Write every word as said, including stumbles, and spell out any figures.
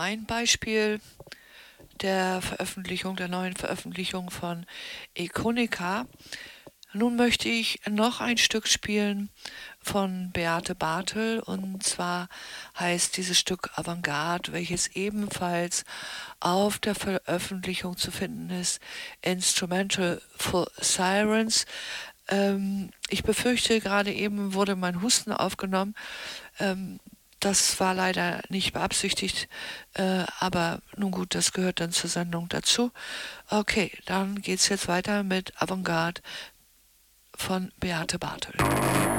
ein Beispiel der Veröffentlichung, der neuen Veröffentlichung von Econica. Nun möchte ich noch ein Stück spielen von Beate Bartel, und zwar heißt dieses Stück Avantgarde, welches ebenfalls auf der Veröffentlichung zu finden ist, Instrumental for Sirens. Ähm, ich befürchte, gerade eben wurde mein Husten aufgenommen. Ähm, das war leider nicht beabsichtigt, äh, aber nun gut, das gehört dann zur Sendung dazu. Okay, dann geht's jetzt weiter mit Avantgarde von Beate Bartel.